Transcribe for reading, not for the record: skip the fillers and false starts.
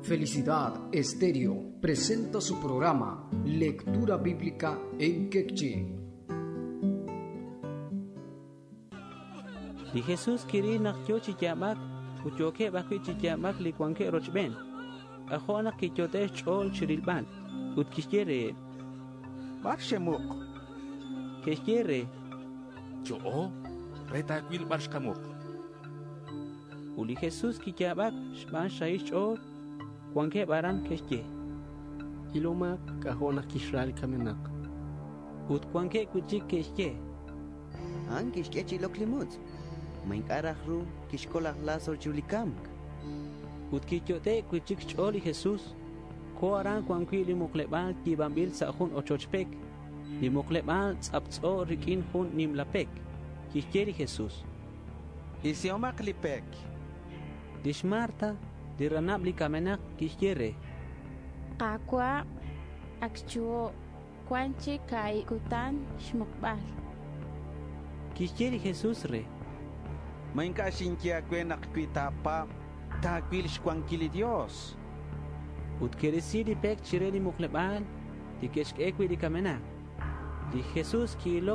Felicidad Estéreo presenta su programa Lectura Bíblica en Quechua. Di Jesús kiri nakyo chichamak, uchoke bakwi chichamak likwanke rochben. Ajo anak kichote chol chirilban, utkishkere. Barshemuk. Kishkere. Yo, retakwil barshkamuk. Uli Jesús kichabak, shban shaish chol, kwanke baran kishke. Ilomak kahonak kishral kamenak. Utkwanke kuchik kishke. Ang kishke chiloklimut. Main arahru kishkolak lasor chulikam. Utkichote kuchik choli Jesús. Ko aran kwankwi limuklebal tibambil sa hun ochochpek. Limuklebal tsaptso rikin hun nimlapek. Kishkeri Jesús. Isiomak lipek. Dishmarta diranabli kamenak kishkere. Kakwa akchuo kwanchi kai kutan shmukbal. Kishkeri Jesús re. Main kashinkia kwenak kwitapa. Takwil shkwankili Dios. Utkeresiri pek chireli muklebal. Dikeshk ekwi di kamenak. Di Jesús kilo